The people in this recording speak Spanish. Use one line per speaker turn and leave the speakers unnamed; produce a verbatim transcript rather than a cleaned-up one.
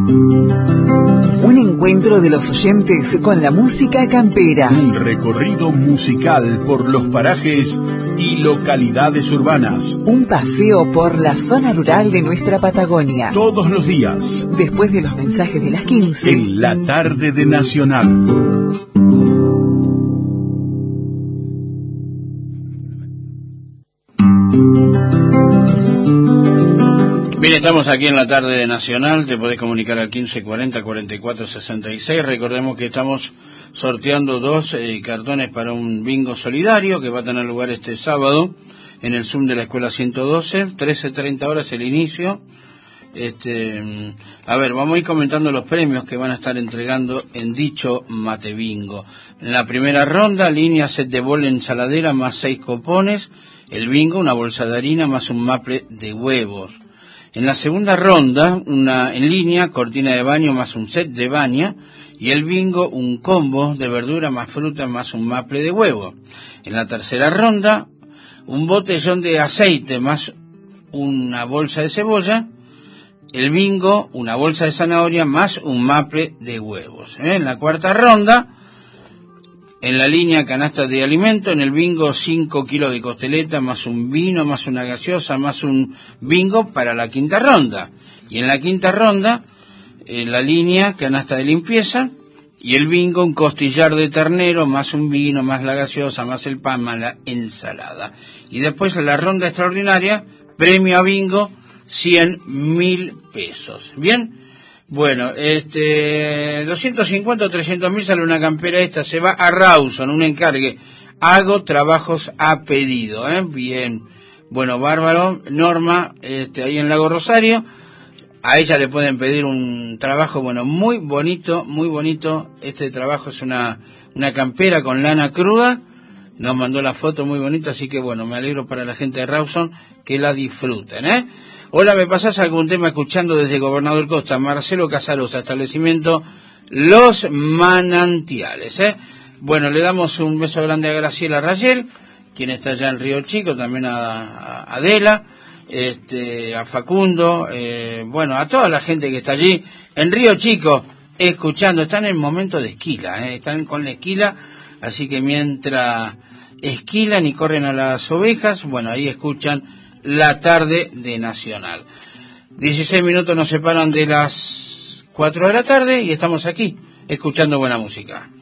Un encuentro de los oyentes con la música campera.
Un recorrido musical por los parajes y localidades urbanas.
Un paseo por la zona rural de nuestra Patagonia.
Todos los días.
Después de los mensajes de las quince.
En la tarde de Nacional.
Bien, estamos aquí en la tarde de Nacional. Te podés comunicar al quince cuarenta, cuarenta y cuatro sesenta y seis. Recordemos que estamos sorteando dos eh, cartones para un bingo solidario que va a tener lugar este sábado en el Zoom de la Escuela ciento doce, trece treinta horas el inicio. Este, a ver, vamos a ir comentando los premios que van a estar entregando en dicho mate bingo. En la primera ronda, línea set de bol ensaladera más seis copones. El bingo, una bolsa de harina más un maple de huevos. En la segunda ronda, una en línea, cortina de baño más un set de baña, y el bingo, un combo de verdura más fruta más un maple de huevo. En la tercera ronda, un botellón de aceite más una bolsa de cebolla, el bingo, una bolsa de zanahoria más un maple de huevos. ¿Eh? En la cuarta ronda, en la línea canasta de alimento, en el bingo cinco kilos de costeleta, más un vino, más una gaseosa, más un bingo para la quinta ronda. Y en la quinta ronda, en la línea canasta de limpieza, y el bingo un costillar de ternero, más un vino, más la gaseosa, más el pan, más la ensalada. Y después en la ronda extraordinaria, premio a bingo, cien mil pesos. ¿Bien? Bueno, este, doscientos cincuenta o trescientos mil sale una campera esta, se va a Rawson, un encargue. Hago trabajos a pedido, ¿eh? Bien. Bueno, bárbaro. Norma, este, ahí en Lago Rosario, a ella le pueden pedir un trabajo, bueno, muy bonito, muy bonito. Este trabajo es una, una campera con lana cruda. Nos mandó la foto muy bonita, así que bueno, me alegro para la gente de Rawson que la disfruten, ¿eh? Hola, ¿me pasás algún tema escuchando desde Gobernador Costa? Marcelo Casarosa, establecimiento Los Manantiales, ¿eh? Bueno, le damos un beso grande a Graciela Rayel, quien está allá en Río Chico, también a, a Adela, este, a Facundo, eh, bueno, a toda la gente que está allí en Río Chico escuchando. Están en momento de esquila, ¿eh? Están con la esquila, así que mientras esquilan y corren a las ovejas, bueno, ahí escuchan la tarde de Nacional. dieciséis minutos nos separan de las cuatro de la tarde y estamos aquí escuchando buena música.